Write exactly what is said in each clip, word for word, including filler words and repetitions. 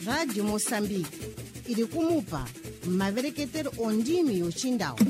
Rádio Moçambique ili kumupa mavereketero ondimi yochindao.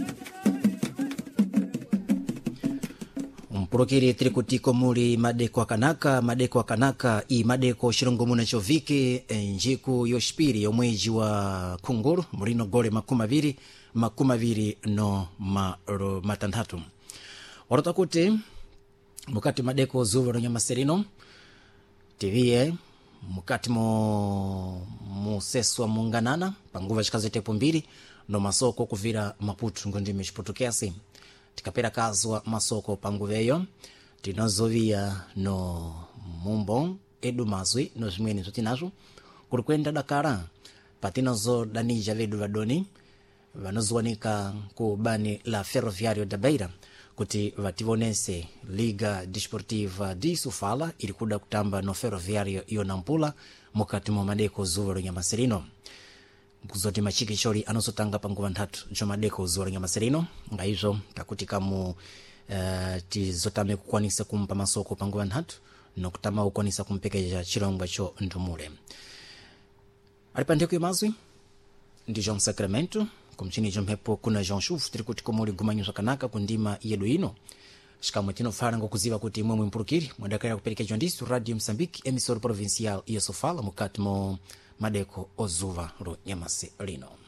Mpurukiri tiri kutiko muli madeko akanaka madeko akanaka i madeko shirungu muna chovike njiku yoshpiri yomweji wa kunguru murino gole makuma viri makuma viri no maro matanhatu warota kuti mukati madeko zuva no nyamaserino tiviye mukati mo museswa munganana panguva chikaze tepo mbiri no masoko kuvira Maputo ngondime chiputukesi tikapera kazwa masoko panguveyo tinozovia no mumbo edu mazwi no zimweni zotinazo kuri kwenda Dakara patinazo danija vedu vadoni vanozowanika ku bani la Ferroviário da Beira kuti vativonese Liga Desportiva de Sofala ili kuda kutamba no Ferroviário iyo Nampula mukati mo madeko zuva ro Nyamaserino kuzoti machiki chori anosotanga panguva ntatu jomadeko zuva ro Nyamaserino ngaizo takuti kamu uh, tizotame kukwanisa kumpa masoko panguva ntatu nokutama ukwanisa kumpekeja chirongwa cho ntumule alipandeko yamazwi ndi João Sacramento kumchini jomhepo kuna Jean Chuf tiri kuti komuli gumanyo kanaka kundima yedu ino shikamwe tino farango kuziva kuti imwe mpurukiri mwadakaya kupereka ndisu Radio Moçambique emissora provincial iyo Sofala mukati mo madeko ozuva ro Nyamaserino.